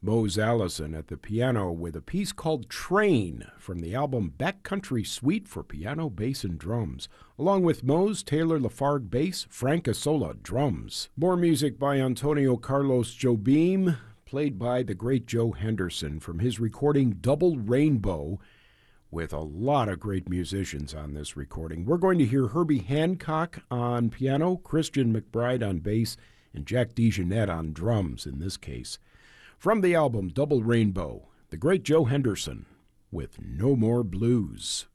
Mose Allison at the piano with a piece called Train from the album Backcountry Suite for piano, bass, and drums, along with Mose, Taylor Lafargue bass, Frank Isola drums. More music by Antonio Carlos Jobim, played by the great Joe Henderson from his recording Double Rainbow, with a lot of great musicians on this recording. We're going to hear Herbie Hancock on piano, Christian McBride on bass, and Jack DeJohnette on drums in this case. From the album Double Rainbow, the great Joe Henderson with No More Blues.